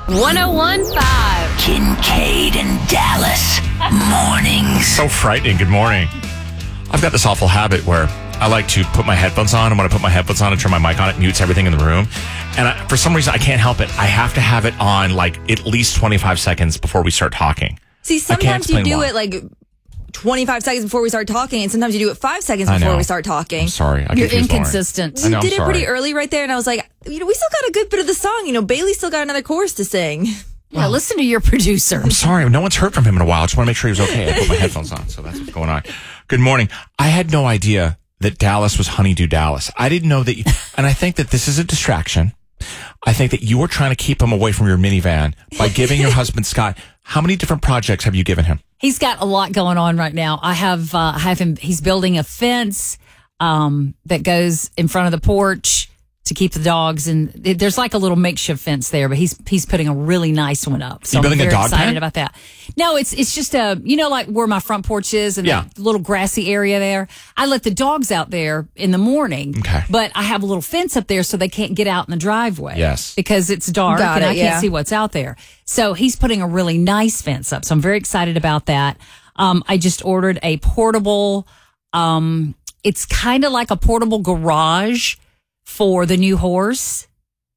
101.5. Kincaid and Dallas. Mornings. So frightening. Good morning. I've got this awful habit where I like to put my headphones on, and when I put my headphones on and turn my mic on, it mutes everything in the room. And for some reason, I can't help it. I have to have it on like at least 25 seconds before we start talking. See, sometimes you do it like 25 seconds before we start talking, and sometimes you do it 5 seconds before we start talking. I'm sorry. You're inconsistent. You did it pretty early right there, and I was like, we still got a good bit of the song. Bailey still got another chorus to sing. Yeah, listen to your producer. I'm sorry. No one's heard from him in a while. I just want to make sure he was okay. I put my headphones on, so that's what's going on. Good morning. I had no idea that Dallas was Honeydew Dallas. I didn't know that and I think that this is a distraction. I think that you were trying to keep him away from your minivan by giving your husband, Scott, how many different projects have you given him? He's got a lot going on right now. I have him, he's building a fence that goes in front of the porch to keep the dogs, and there's like a little makeshift fence there, but he's putting a really nice one up. So you building I'm very a dog excited pen? about that. No, it's just like where my front porch is and that little grassy area there. I let the dogs out there in the morning, but I have a little fence up there so they can't get out in the driveway. Yes, because it's dark and I can't see what's out there. So he's putting a really nice fence up. So I'm very excited about that. I just ordered a portable. It's kind of like a portable garage for the new horse,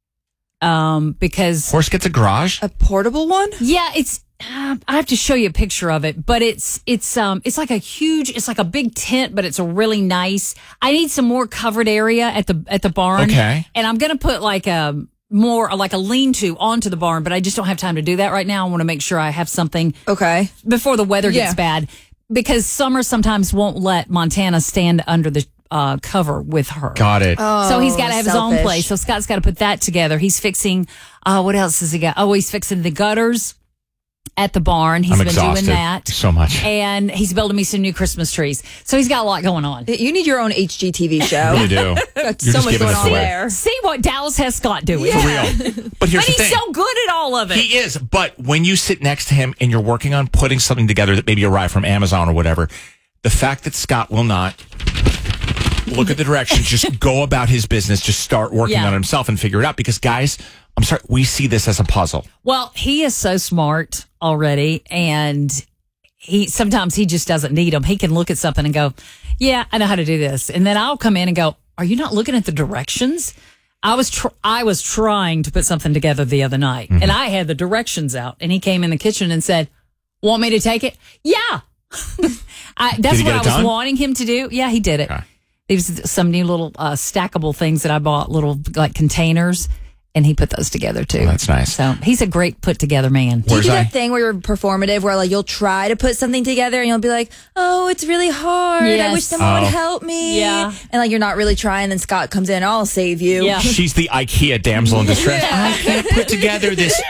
because horse gets a garage, a portable one. Yeah, it's. I have to show you a picture of it, but it's like it's like a big tent, but it's a really nice. I need some more covered area at the barn. Okay, and I'm gonna put like a lean-to onto the barn, but I just don't have time to do that right now. I want to make sure I have something before the weather gets bad, because summer sometimes won't let Montana stand under the cover with her. Got it. So he's got to have his own place. So Scott's got to put that together. He's fixing, what else has he got? Oh, he's fixing the gutters at the barn. He's been doing that so much. And he's building me some new Christmas trees. So he's got a lot going on. You need your own HGTV show. You do. Got so much going on there. See what Dallas has Scott doing. For real. But here's the thing. He's so good at all of it. He is. But when you sit next to him and you're working on putting something together that maybe arrived from Amazon or whatever, the fact that Scott will not look at the directions, just go about his business, just start working on it himself and figure it out. Because, guys, I'm sorry, we see this as a puzzle. Well, he is so smart already, and sometimes he just doesn't need them. He can look at something and go, yeah, I know how to do this. And then I'll come in and go, are you not looking at the directions? I was trying to put something together the other night, and I had the directions out, and he came in the kitchen and said, want me to take it? Yeah. That's what I was wanting him to do. Yeah, he did it. Okay. There's some new little stackable things that I bought, little like containers, and he put those together too. Oh, that's nice. So he's a great put together man. Do you do that thing where you're performative, where like you'll try to put something together and you'll be like, "Oh, it's really hard. I wish someone would help me." Yeah, and like you're not really trying. Then Scott comes in, "I'll save you." Yeah. She's the IKEA damsel in distress. I can't put together this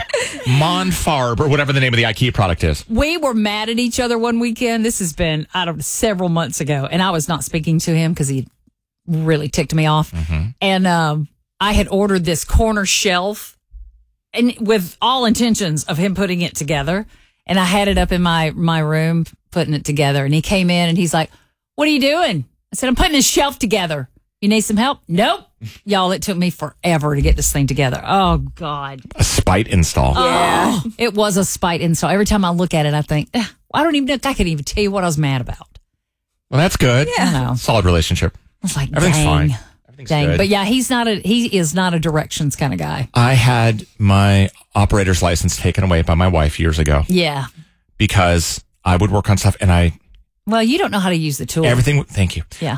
Monfarb or whatever the name of the IKEA product is. We were mad at each other one weekend. This has been several months ago, and I was not speaking to him because he really ticked me off. And I had ordered this corner shelf, and with all intentions of him putting it together. And I had it up in my room, putting it together. And he came in and he's like, "What are you doing?" I said, "I'm putting this shelf together. You need some help?" "Nope." Y'all, it took me forever to get this thing together. Oh, God. A spite install. Yeah. Oh, it was a spite install. Every time I look at it, I think, I don't even know if I could even tell you what I was mad about. Well, that's good. Yeah. Solid relationship. I was like, everything's fine. Dang. Good. But yeah, he is not a directions kind of guy. I had my operator's license taken away by my wife years ago. Yeah. Because I would work on stuff and well, you don't know how to use the tool. Thank you. Yeah.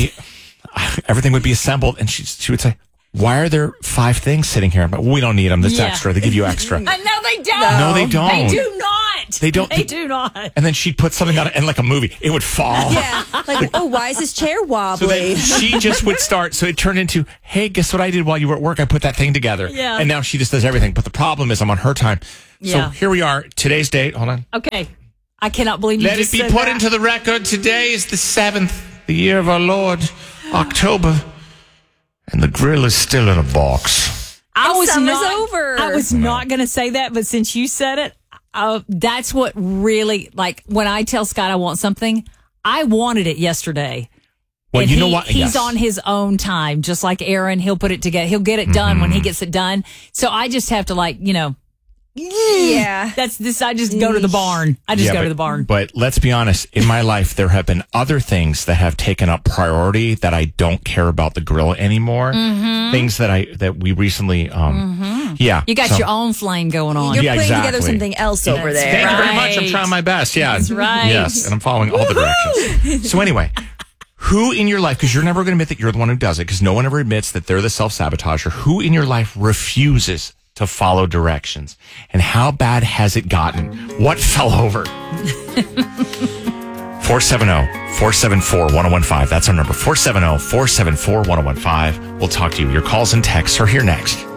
Everything would be assembled and she would say, "Why are there 5 things sitting here?" But we don't need them. That's extra. They give you extra. I know they don't. No, they don't. They do not. They don't. They do not. And then she'd put something on it, and like a movie, it would fall. Yeah. Like, oh, why is this chair wobbly? So she just would start. So it turned into, "Hey, guess what I did while you were at work? I put that thing together." Yeah. And now she just does everything. But the problem is I'm on her time. Yeah. So here we are. Today's date. Hold on. Okay. I cannot believe you Let just it be said put that. into the record. Today is the 7th, the year of our Lord, October. And the grill is still in a box. Summer's over. I was not going to say that, but since you said it, that's what really, like, when I tell Scott I want something, I wanted it yesterday. Well, and you know what? He's on his own time, just like Aaron. He'll put it together. He'll get it done when he gets it done. So I just have to, like, Yeah. That's this. I just go to the barn. I just go to the barn. But let's be honest. In my life, there have been other things that have taken up priority that I don't care about the grill anymore. Things that we recently, yeah. You got your own flame going on. You're putting together something else over there. Thank you very much. I'm trying my best. Yeah. That's right. Yes. And I'm following all the directions. So anyway, who in your life, because you're never going to admit that you're the one who does it, because no one ever admits that they're the self-sabotager, who in your life refuses to follow directions? And how bad has it gotten? What fell over? 470-474-1015. That's our number. 470-474-1015. We'll talk to you. Your calls and texts are here next.